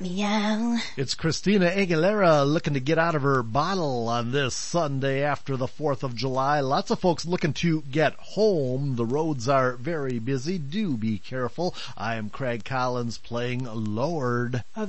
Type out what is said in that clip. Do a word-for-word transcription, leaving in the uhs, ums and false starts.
Meow. It's Christina Aguilera looking to get out of her bottle on this Sunday after the fourth of July. Lots of folks looking to get home. The roads are very busy. Do be careful. I am Craig Collins playing Lord.